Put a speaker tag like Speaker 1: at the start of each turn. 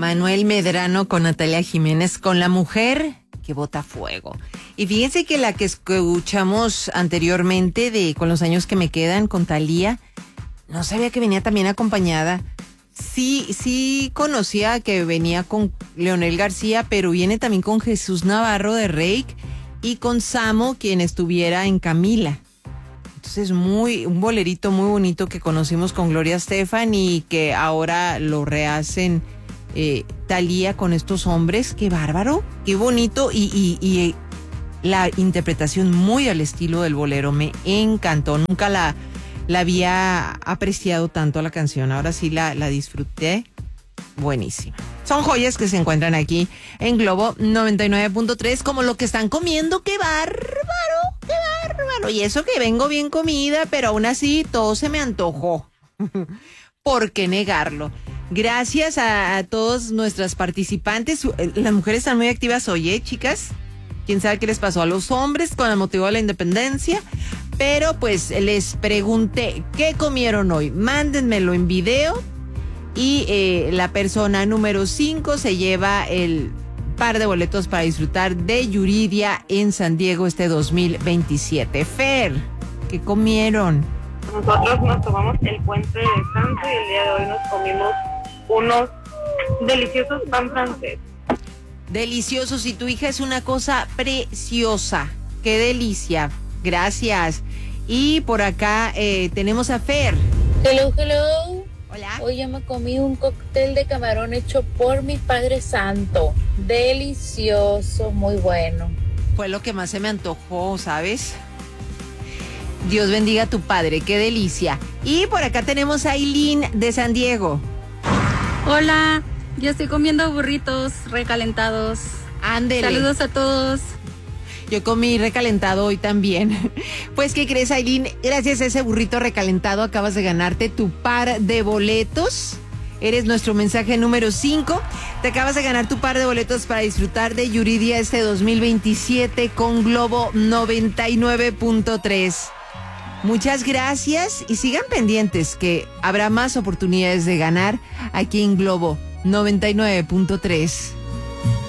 Speaker 1: Manuel Medrano con Natalia Jiménez, con la mujer que bota fuego. Y fíjense que la que escuchamos anteriormente de Con los años que me quedan, con Thalía, no sabía que venía también acompañada. Sí conocía que venía con Leonel García, pero viene también con Jesús Navarro de Reik y con Samo, quien estuviera en Camila. Entonces un bolerito muy bonito que conocimos con Gloria Estefan y que ahora lo rehacen Thalía con estos hombres. Qué bárbaro, qué bonito y la interpretación muy al estilo del bolero. Me encantó, nunca la había apreciado tanto la canción, ahora sí la disfruté. Buenísima. Son joyas que se encuentran aquí en Globo 99.3, como lo que están comiendo. ¡Qué bárbaro! ¡Qué bárbaro! Y eso que vengo bien comida, pero aún así todo se me antojó. ¿Por qué negarlo? Gracias a todas nuestras participantes. Las mujeres están muy activas hoy, chicas. Quién sabe qué les pasó a los hombres con el motivo de la independencia. Pero pues les pregunté, ¿qué comieron hoy? Mándenmelo en video. Y la persona número 5 se lleva el par de boletos para disfrutar de Yuridia en San Diego este 2027. Fer, ¿qué comieron?
Speaker 2: Nosotros nos tomamos el puente de descanso y el día de hoy nos comimos unos deliciosos pan francés.
Speaker 1: Deliciosos, y tu hija es una cosa preciosa. ¡Qué delicia! Gracias. Y por acá tenemos a Fer.
Speaker 3: Hello.
Speaker 1: Hola.
Speaker 3: Hoy yo me comí un cóctel de camarón hecho por mi Padre Santo. Delicioso, muy bueno.
Speaker 1: Fue lo que más se me antojó, ¿sabes? Dios bendiga a tu padre, qué delicia. Y por acá tenemos a Aileen de San Diego.
Speaker 4: Hola, yo estoy comiendo burritos recalentados.
Speaker 1: Ándele.
Speaker 4: Saludos a todos.
Speaker 1: Yo comí recalentado hoy también. Pues, ¿qué crees, Aileen? Gracias a ese burrito recalentado acabas de ganarte tu par de boletos. Eres nuestro mensaje número 5. Te acabas de ganar tu par de boletos para disfrutar de Yuridia este 2027 con Globo 99.3. Muchas gracias y sigan pendientes que habrá más oportunidades de ganar aquí en Globo 99.3.